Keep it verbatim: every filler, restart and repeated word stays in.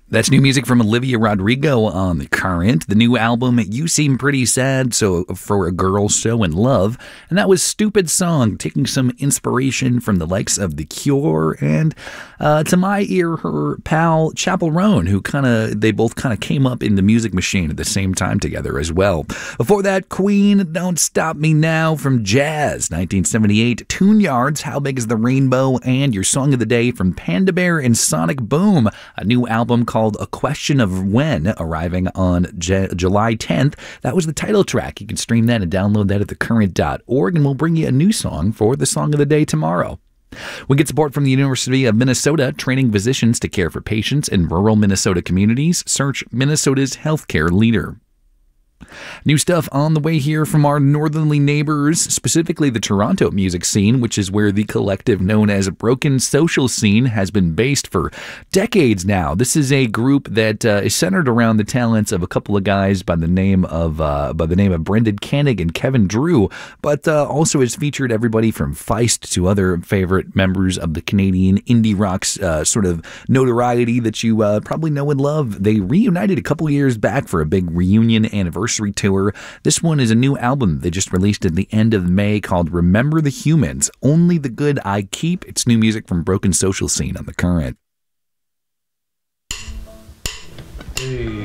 That's new music from Olivia Rodrigo on The Current. The new album, You Seem Pretty Sad, so for a girl so in love. And that was Stupid Song, taking some inspiration from the likes of The Cure and, uh, to my ear, her pal Chappell Roan, who kind of, they both kind of came up in the music machine at the same time together as well. Before that, Queen, Don't Stop Me Now from Jazz, nineteen seventy-eight. Tune Yards, How Big is the Rainbow, and your song of the day from Panda Bear and Sonic Boom, a new album called called A Question of When, arriving on J- July tenth. That was the title track. You can stream that and download that at the current dot org, and we'll bring you a new song for the Song of the Day tomorrow. We get support from the University of Minnesota, training physicians to care for patients in rural Minnesota communities. Search Minnesota's healthcare leader. New stuff on the way here from our northerly neighbors, specifically the Toronto music scene, which is where the collective known as Broken Social Scene has been based for decades now. This is a group that uh, is centered around the talents of a couple of guys by the name of uh, by the name of Brendan Koenig and Kevin Drew, but uh, also has featured everybody from Feist to other favorite members of the Canadian indie rock's uh, sort of notoriety that you uh, probably know and love. They reunited a couple of years back for a big reunion anniversary tour. This one is a new album they just released at the end of May called Remember the Humans, Only the Good I Keep. It's new music from Broken Social Scene on The Current. Hey.